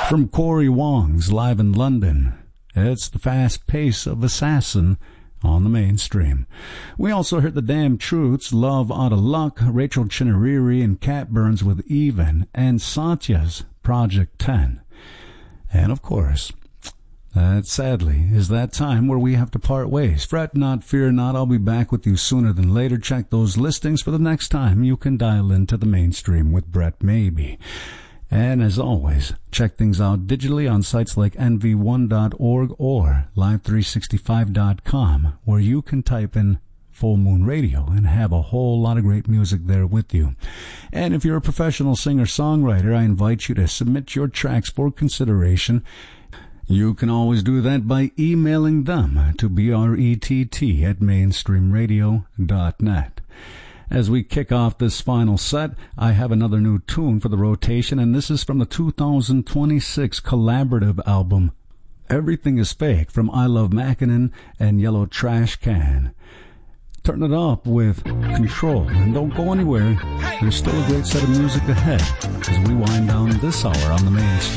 From Corey Wong's Live in London, it's the fast pace of Assassin on the mainstream. We also heard the Damn Truths, Love Outta Luck, Rachel Chinariri and Cat Burns with Even, and Satya's Project 10. And of course, that sadly is that time where we have to part ways. Fret not, fear not, I'll be back with you sooner than later. Check those listings for the next time you can dial into the mainstream with Brett Maybe. And as always, check things out digitally on sites like nv1.org or live365.com, where you can type in Full Moon Radio and have a whole lot of great music there with you. And if you're a professional singer-songwriter, I invite you to submit your tracks for consideration. You can always do that by emailing them to brett@mainstreamradio.net. As we kick off this final set, I have another new tune for the rotation, and this is from the 2026 collaborative album, Everything is Fake, from I Love Mackinnon and Yellow Trash Can. Turn it up with Control, and don't go anywhere. There's still a great set of music ahead as we wind down this hour on the mainstream.